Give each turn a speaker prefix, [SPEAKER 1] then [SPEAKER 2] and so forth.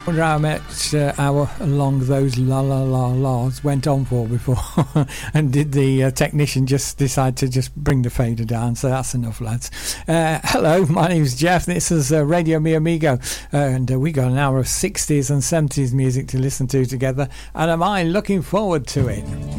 [SPEAKER 1] wonder how much hour along those la la la la's went on for before and did the technician just decide to just bring the fader down. So that's enough, lads. Hello, my name's Jeff. This is Radio Mi Amigo, and we got an hour of 60s and 70s music to listen to together, and am I looking forward to it.